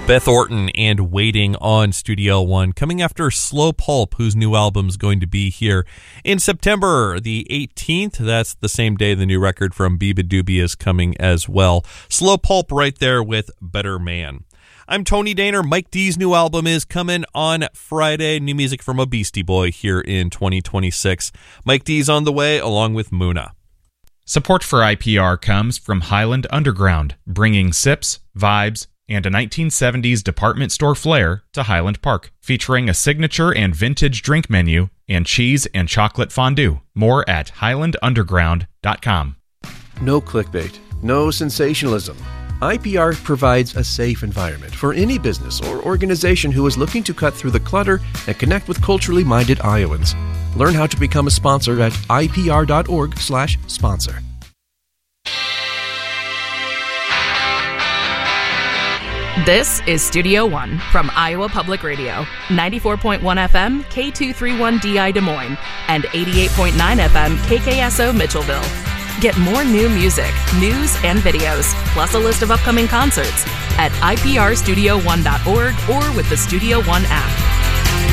Beth Orton and Waiting on Studio One, coming after Slow Pulp, whose new album's going to be here in September the 18th. That's the same day the new record from Biba Doobie is coming as well. Slow Pulp right there with Better Man. I'm Tony Daner. Mike D's new album is coming on Friday. New music from a Beastie Boy here in 2026. Mike D's on the way along with Muna. Support for IPR comes from Highland Underground, bringing sips, vibes, and a 1970s department store flair to Highland Park, featuring a signature and vintage drink menu and cheese and chocolate fondue. More at highlandunderground.com. No clickbait, no sensationalism. IPR provides a safe environment for any business or organization who is looking to cut through the clutter and connect with culturally minded Iowans. Learn how to become a sponsor at ipr.org/sponsor. This is Studio One from Iowa Public Radio, 94.1 FM, K231DI Des Moines, and 88.9 FM, KKSO Mitchellville. Get more new music, news, and videos, plus a list of upcoming concerts at iprstudio1.org or with the Studio One app.